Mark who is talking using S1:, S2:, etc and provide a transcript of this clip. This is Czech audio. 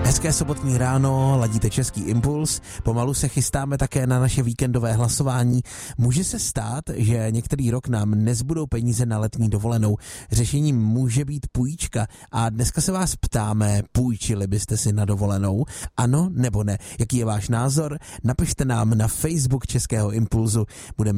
S1: Hezké sobotní ráno, ladíte Český impuls, pomalu se chystáme také na naše víkendové hlasování. Může se stát, že některý rok nám nezbudou peníze na letní dovolenou. Řešením může být půjčka a dneska se vás ptáme, půjčili byste si na dovolenou? Ano nebo ne? Jaký je váš názor? Napište nám na Facebook Českého impulzu. Budeme